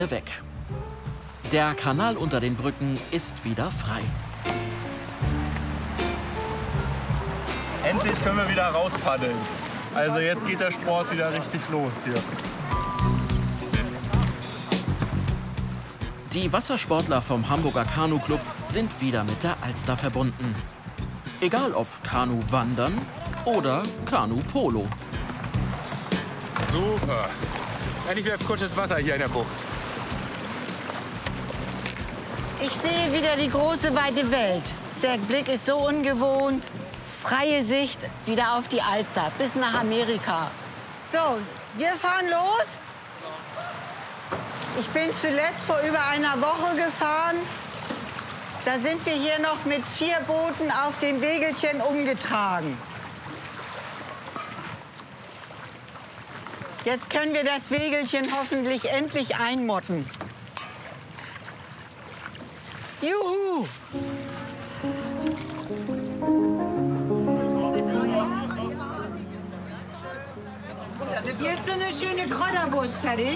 weg. Der Kanal unter den Brücken ist wieder frei. Endlich können wir wieder rauspaddeln. Also jetzt geht der Sport wieder richtig los hier. Die Wassersportler vom Hamburger Kanu-Club sind wieder mit der Alster verbunden. Egal ob Kanu-Wandern oder Kanu-Polo. Super. Endlich wieder frisches Wasser hier in der Bucht. Ich sehe wieder die große, weite Welt. Der Blick ist so ungewohnt. Freie Sicht wieder auf die Alster, bis nach Amerika. So, wir fahren los. Ich bin zuletzt vor über einer Woche gefahren. Da sind wir hier noch mit 4 Booten auf dem Wegelchen umgetragen. Jetzt können wir das Wegelchen hoffentlich endlich einmotten. Juhu! Hier ist so eine schöne Kräuterwurst fertig.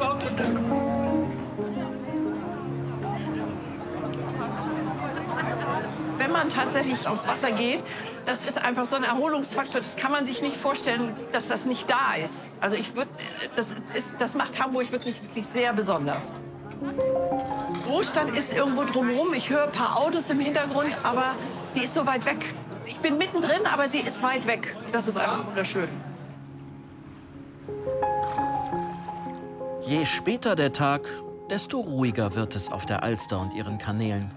Wenn man tatsächlich aufs Wasser geht, das ist einfach so ein Erholungsfaktor. Das kann man sich nicht vorstellen, dass das nicht da ist. Also das macht Hamburg wirklich sehr besonders. Großstadt ist irgendwo drumherum. Ich höre ein paar Autos im Hintergrund, aber die ist so weit weg. Ich bin mittendrin, aber sie ist weit weg. Das ist einfach wunderschön. Je später der Tag, desto ruhiger wird es auf der Alster und ihren Kanälen.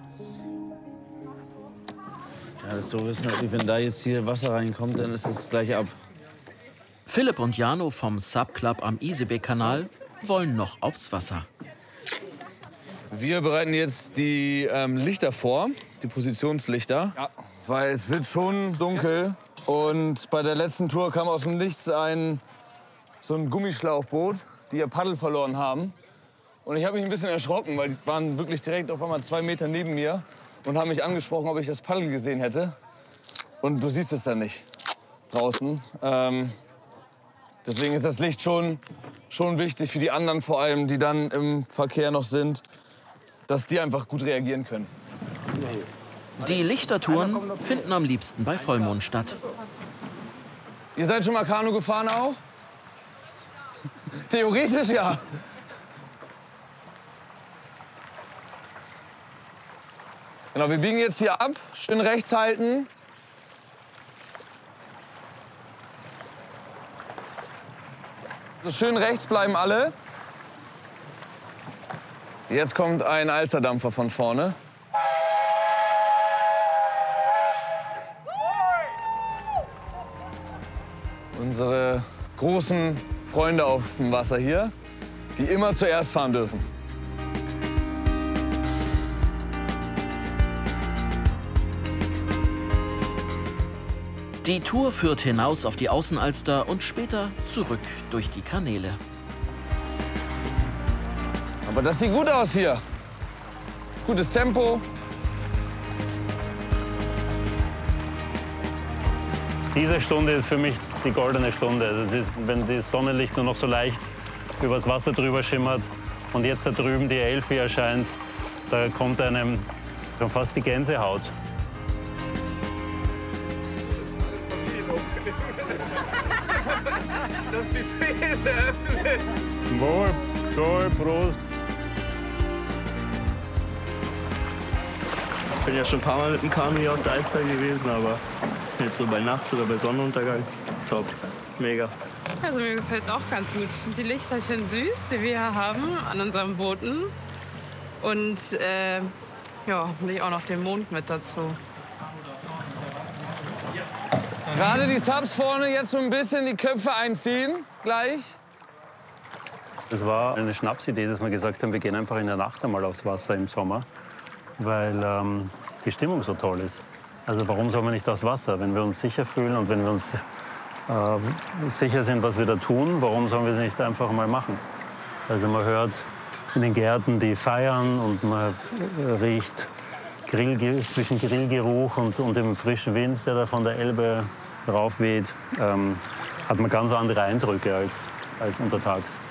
Ja, das ist so wissen, wenn da jetzt hier Wasser reinkommt, dann ist es gleich ab. Philipp und Jano vom Sub-Club am Isebeek-Kanal wollen noch aufs Wasser. Wir bereiten jetzt die Lichter vor, die Positionslichter, ja, weil es wird schon dunkel. Und bei der letzten Tour kam aus dem Nichts so ein Gummischlauchboot, die ihr Paddel verloren haben. Und ich habe mich ein bisschen erschrocken, weil die waren wirklich direkt auf einmal 2 Meter neben mir und haben mich angesprochen, ob ich das Paddel gesehen hätte. Und du siehst es dann nicht draußen. Deswegen ist das Licht schon wichtig für die anderen, vor allem, die dann im Verkehr noch sind, dass die einfach gut reagieren können. Die Lichtertouren finden am liebsten bei Vollmond statt. Ihr seid schon mal Kanu gefahren auch? Theoretisch ja. Genau, wir biegen jetzt hier ab, schön rechts halten. So schön rechts bleiben alle. Jetzt kommt ein Alsterdampfer von vorne. Unsere großen Freunde auf dem Wasser hier, die immer zuerst fahren dürfen. Die Tour führt hinaus auf die Außenalster und später zurück durch die Kanäle. Aber das sieht gut aus hier. Gutes Tempo. Diese Stunde ist für mich die goldene Stunde. Das ist, wenn das Sonnenlicht nur noch so leicht übers Wasser drüber schimmert und jetzt da drüben die Elfi erscheint, da kommt einem schon fast die Gänsehaut. Das Buffet ist eröffnet. Wohl, Prost. Ich bin ja schon ein paar Mal mit dem Kanu hier auf der Alster gewesen, aber jetzt so bei Nacht oder bei Sonnenuntergang, top, mega. Also mir gefällt es auch ganz gut. Die Lichterchen süß, die wir hier haben an unseren Booten. Und ja, hoffentlich auch noch den Mond mit dazu. Gerade die Subs vorne jetzt so ein bisschen die Köpfe einziehen, gleich. Es war eine Schnapsidee, dass wir gesagt haben, wir gehen einfach in der Nacht einmal aufs Wasser im Sommer, weil die Stimmung so toll ist. Also warum soll man nicht aufs Wasser? Wenn wir uns sicher fühlen und wenn wir uns sicher sind, was wir da tun, warum sollen wir es nicht einfach mal machen? Also man hört in den Gärten die feiern und man riecht zwischen Grillgeruch und dem frischen Wind, der da von der Elbe raufweht, hat man ganz andere Eindrücke als untertags.